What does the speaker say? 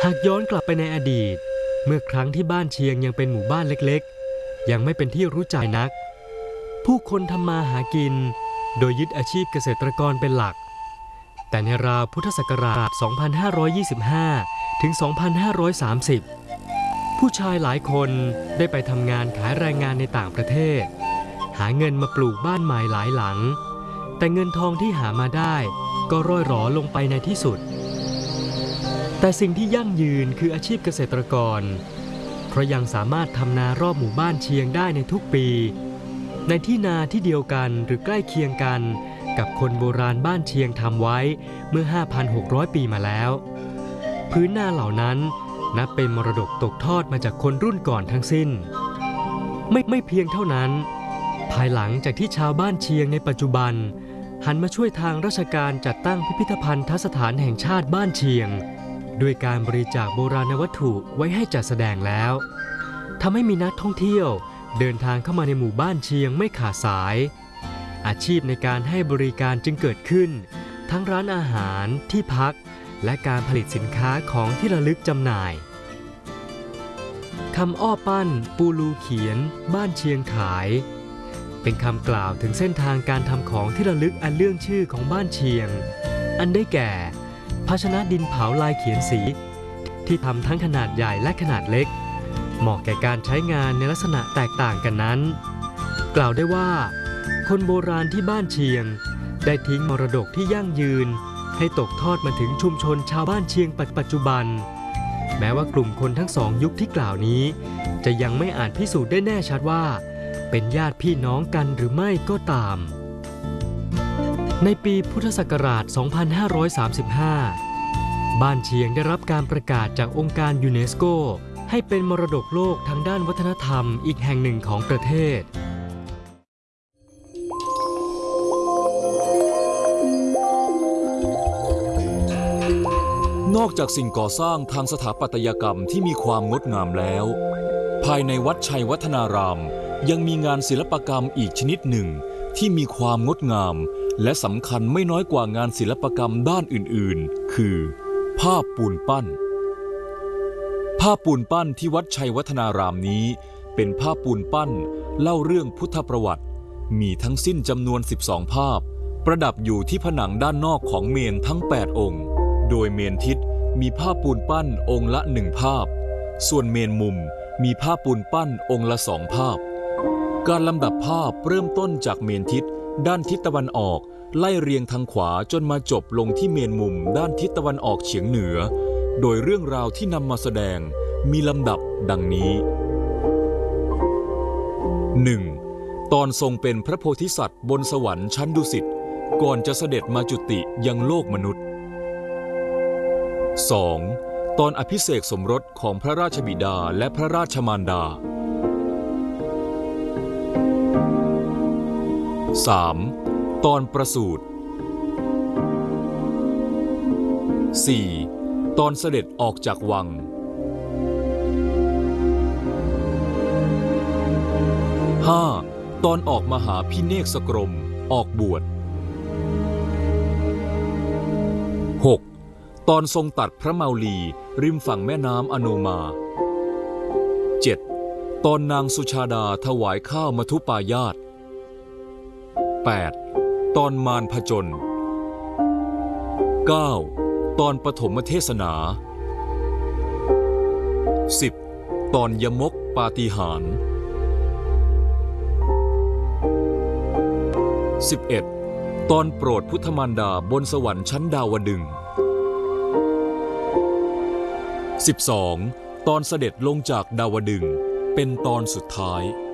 ากย้อนกลับไปในอดีตเมื่อครั้งที่บ้านเชียงยังเป็นหมู่บ้านเล็กๆยังไม่เป็นที่รู้จักนักผู้คนทำมาหากินโดยยึดอาชีพเกษตรกรเป็นหลักแต่ในราวพุทธศักราช 2525 ถึง 2530 ผู้ชายหลายคนได้ไปทำงานขายแรงงานในต่างประเทศหาเงินมาปลูกบ้านใหม่หลายหลังแต่เงินทองที่หามาได้ก็ร่อยหรอลงไปในที่สุดแต่สิ่งที่ยั่งยืนคืออาชีพเกษตรกรเพราะยังสามารถทำนารอบหมู่บ้านเชียงได้ในทุกปีในที่นาที่เดียวกันหรือใกล้เคียงกันกับคนโบราณบ้านเชียงทำไว้เมื่อ 5,600 ปีมาแล้วพื้นนาเหล่านั้นนับเป็นมรดกตกทอดมาจากคนรุ่นก่อนทั้งสิ้นไม่เพียงเท่านั้นภายหลังจากที่ชาวบ้านเชียงในปัจจุบันหันมาช่วยทางราชการจัดตั้งพิพิธภัณฑสถานแห่งชาติบ้านเชียงด้วยการบริจาคโบราณวัตถุไว้ให้จัดแสดงแล้วทำให้มีนักท่องเที่ยวเดินทางเข้ามาในหมู่บ้านเชียงไม่ขาดสายอาชีพในการให้บริการจึงเกิดขึ้นทั้งร้านอาหารที่พักและการผลิตสินค้าของที่ระลึกจำหน่ายคำอ้อปั้นปูลูเขียนบ้านเชียงขายเป็นคำกล่าวถึงเส้นทางการทำของที่ระลึกอันเรื่องชื่อของบ้านเชียงอันได้แก่ภาชนะดินเผาลายเขียนสีที่ทำทั้งขนาดใหญ่และขนาดเล็กเหมาะแก่การใช้งานในลักษณะแตกต่างกันนั้นกล่าวได้ว่าคนโบราณที่บ้านเชียงได้ทิ้งมรดกที่ยั่งยืนให้ตกทอดมาถึงชุมชนชาวบ้านเชียงปัจจุบันแม้ว่ากลุ่มคนทั้งสองยุคที่กล่าวนี้จะยังไม่อาจพิสูจน์ได้แน่ชัดว่าเป็นญาติพี่น้องกันหรือไม่ก็ตามในปีพุทธศักราช 2535 บ้านเชียงได้รับการประกาศจากองค์การยูเนสโกให้เป็นมรดกโลกทางด้านวัฒนธรรมอีกแห่งหนึ่งของประเทศนอกจากสิ่งก่อสร้างทางสถาปัตยกรรมที่มีความงดงามแล้วภายในวัดชัยวัฒนารามยังมีงานศิลปกรรมอีกชนิดหนึ่งที่มีความงดงามและสำคัญไม่น้อยกว่างานศิลปกรรมด้านอื่นๆคือภาพปูนปั้นภาพปูนปั้นที่วัดชัยวัฒนารามนี้เป็นภาพปูนปั้นเล่าเรื่องพุทธประวัติมีทั้งสิ้นจำนวน12ภาพประดับอยู่ที่ผนังด้านนอกของเมนทั้ง8องค์โดยเมนทิศมีภาพปูนปั้นองค์ละ1ภาพส่วนเมนมุมมีภาพปูนปั้นองค์ละ2ภาพการลำดับภาพเริ่มต้นจากเมนทิศด้านทิศตะวันออกไล่เรียงทางขวาจนมาจบลงที่เมนมุมด้านทิศตะวันออกเฉียงเหนือโดยเรื่องราวที่นำมาแสดงมีลำดับดังนี้ 1. ตอนทรงเป็นพระโพธิสัตว์บนสวรรค์ชั้นดุสิตก่อนจะเสด็จมาจุติยังโลกมนุษย์ 2. ตอนอภิเษกสมรสของพระราชบิดาและพระราชมารดา 3. ตอนประสูติ 4. ตอนเสด็จออกจากวัง 5. ตอนออกมหาพิเนศกรมออกบวช 6. ตอนทรงตัดพระเมาลีริมฝั่งแม่น้ำอโนมา 7. ตอนนางสุชาดาถวายข้าวมัทุปายาต 8. ตอนมารผจญ 9. ตอนปฐมเทศนา 10. ตอนยมกปาฏิหาริย์ 11. ตอนโปรดพุทธมารดาบนสวรรค์ชั้นดาวดึงส์ 12. ตอนเสด็จลงจากดาวดึงส์เป็นตอนสุดท้าย